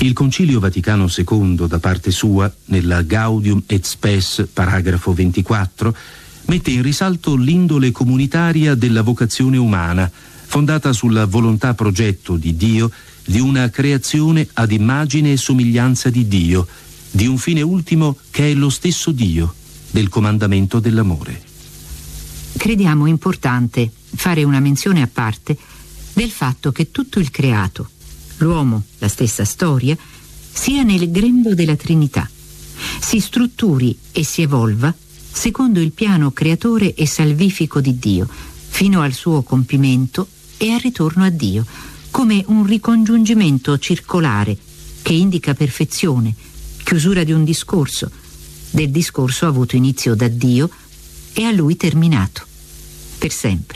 Il Concilio Vaticano II, da parte sua, nella Gaudium et Spes, paragrafo 24, mette in risalto l'indole comunitaria della vocazione umana, fondata sulla volontà progetto di Dio di una creazione ad immagine e somiglianza di Dio, di un fine ultimo che è lo stesso Dio, del comandamento dell'amore. Crediamo importante fare una menzione a parte del fatto che tutto il creato, l'uomo, la stessa storia, sia nel grembo della Trinità, si strutturi e si evolva secondo il piano creatore e salvifico di Dio, fino al suo compimento e al ritorno a Dio, come un ricongiungimento circolare che indica perfezione, chiusura di un discorso, del discorso avuto inizio da Dio e a Lui terminato, per sempre.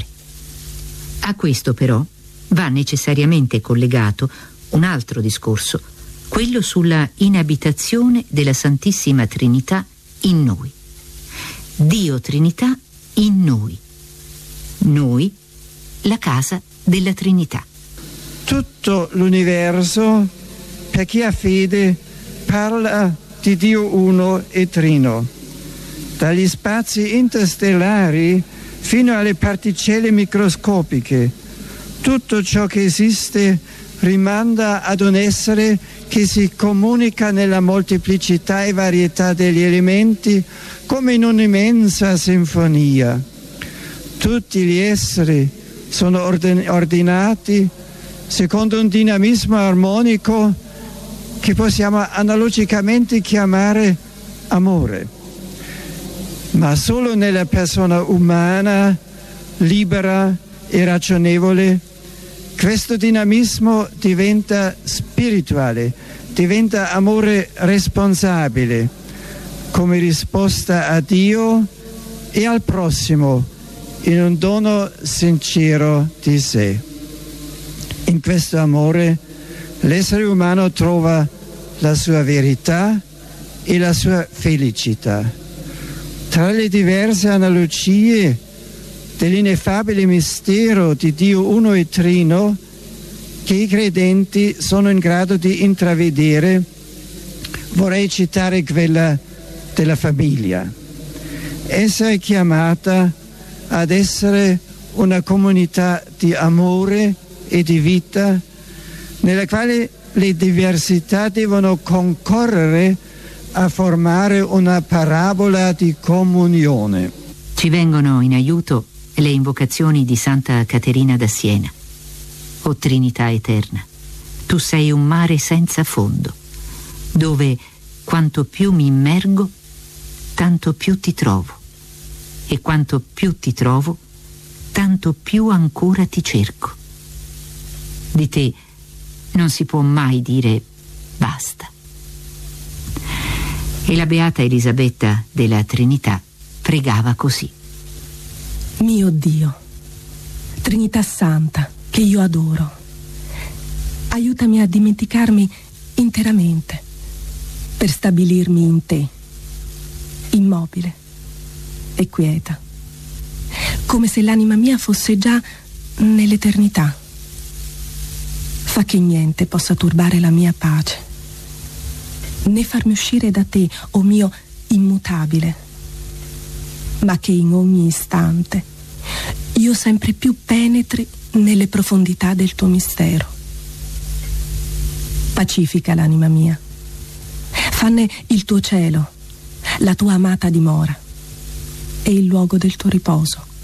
A questo però va necessariamente collegato un altro discorso, quello sulla inabitazione della Santissima Trinità in noi. Dio Trinità in noi. Noi, la casa della Trinità. Tutto l'universo, per chi ha fede, parla di Dio uno e trino. Dagli spazi interstellari fino alle particelle microscopiche, tutto ciò che esiste rimanda ad un essere che si comunica nella molteplicità e varietà degli elementi come in un'immensa sinfonia. Tutti gli esseri sono ordinati secondo un dinamismo armonico che possiamo analogicamente chiamare amore. Ma solo nella persona umana, libera e ragionevole, questo dinamismo diventa spirituale, diventa amore responsabile, come risposta a Dio e al prossimo, in un dono sincero di sé. In questo amore l'essere umano trova la sua verità e la sua felicità. Tra le diverse analogie dell'ineffabile mistero di Dio uno e trino che i credenti sono in grado di intravedere, vorrei citare quella della famiglia. Essa è chiamata ad essere una comunità di amore e di vita nella quale le diversità devono concorrere a formare una parabola di comunione. Ci vengono in aiuto le invocazioni di Santa Caterina da Siena. O Trinità eterna, tu sei un mare senza fondo, dove quanto più mi immergo, tanto più ti trovo, e quanto più ti trovo, tanto più ancora ti cerco. Di te non si può mai dire basta. E la Beata Elisabetta della Trinità pregava così. Mio Dio, Trinità Santa, che io adoro, aiutami a dimenticarmi interamente per stabilirmi in te, immobile e quieta, come se l'anima mia fosse già nell'eternità. Fa che niente possa turbare la mia pace, né farmi uscire da te, o mio immutabile, ma che in ogni istante io sempre più penetri nelle profondità del tuo mistero. Pacifica l'anima mia, fanne il tuo cielo, la tua amata dimora e il luogo del tuo riposo.